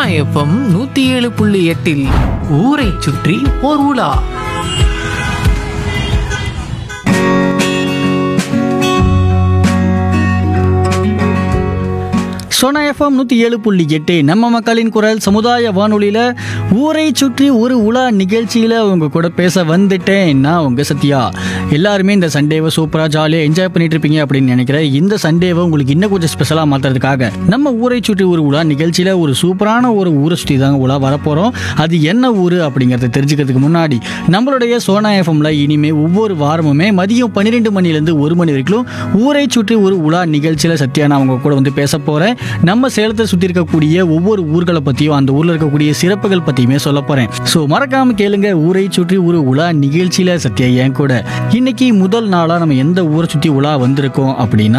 FM 107.8 ஊரை சுற்றி ஓர் உலா. சோனா எஃப்எம் 107.8 நம்ம மக்களின் குரல் சமுதாய வானொலியில் ஊரை சுற்றி ஒரு உலா நிகழ்ச்சியில் உங்க கூட பேச வந்துட்டேன். நான் உங்க சத்யா. எல்லாருமே இந்த சண்டேவை சூப்பராக ஜாலியாக என்ஜாய் பண்ணிட்டு இருப்பீங்க அப்படின்னு நினைக்கிறேன். இந்த சண்டேவை உங்களுக்கு இன்னும் கொஞ்சம் ஸ்பெஷலாக மாற்றுறதுக்காக நம்ம ஊரை சுற்றி ஒரு உலா நிகழ்ச்சியில் ஒரு சூப்பரான ஒரு ஊரை சுற்றி தாங்க உலா வரப்போகிறோம். அது என்ன ஊர் அப்படிங்கிறத தெரிஞ்சுக்கிறதுக்கு முன்னாடி நம்மளுடைய சோனா எஃப்எம்ல இனிமே ஒவ்வொரு வாரமுமே மதியம் 12 மணிலேருந்து 1 மணி வரைக்கும் ஊரை சுற்றி ஒரு உலா நிகழ்ச்சியில் சத்யா நான் உங்க கூட வந்து பேச போகிறேன். நம்ம சேலத்தை சுற்றி இருக்கக்கூடிய ஒவ்வொரு ஊர்களை பற்றியும் அந்த ஊரில் இருக்கக்கூடிய சிறப்புகள் பற்றியுமே சொல்ல போகிறேன். ஸோ மறக்காம கேளுங்க ஊரை சுற்றி ஒரு உலா நிகழ்ச்சியில் சத்யா என் கூட. இன்னைக்கு முதல் நாளாக நம்ம எந்த ஊரை சுற்றி உலா வந்திருக்கோம் அப்படின்னா